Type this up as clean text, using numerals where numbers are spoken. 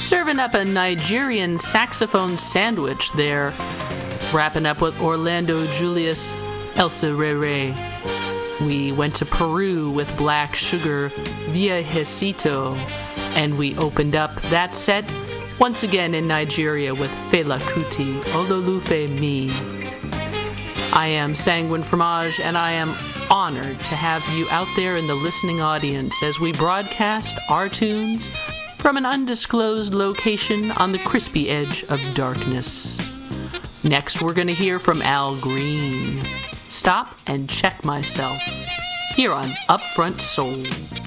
Serving up a Nigerian saxophone sandwich there. Wrapping up with Orlando Julius Elsa Rere. We went to Peru with Black Sugar Viejecito. And we opened up that set once again in Nigeria with Fela Kuti, Ololufe Mi. I am Sanguine Fromage, and I am honored to have you out there in the listening audience as we broadcast our tunes from an undisclosed location on the crispy edge of darkness. Next, we're going to hear from Al Green. Stop and Check Myself, here on Upfront Soul.